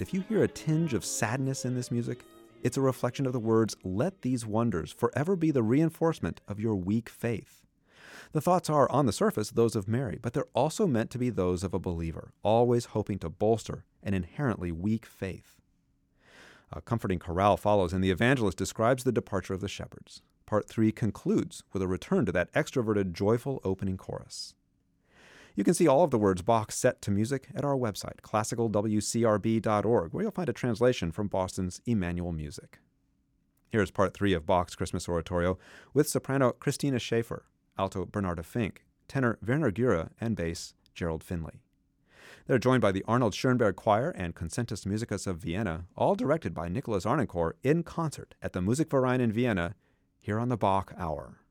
if you hear a tinge of sadness in this music, it's a reflection of the words, "Let these wonders forever be the reinforcement of your weak faith." The thoughts are, on the surface, those of Mary, but they're also meant to be those of a believer, always hoping to bolster an inherently weak faith. A comforting chorale follows, and the evangelist describes the departure of the shepherds. Part 3 concludes with a return to that extroverted, joyful opening chorus. You can see all of the words Bach set to music at our website, classicalwcrb.org, where you'll find a translation from Boston's Emmanuel Music. Here's Part 3 of Bach's Christmas Oratorio with soprano Christina Schaefer, alto Bernarda Fink, tenor Werner Gura, and bass Gerald Finley. They're joined by the Arnold Schoenberg Choir and Concentus Musicus of Vienna, all directed by Nicholas Arnoncourt in concert at the Musikverein in Vienna, here on the Bach Hour.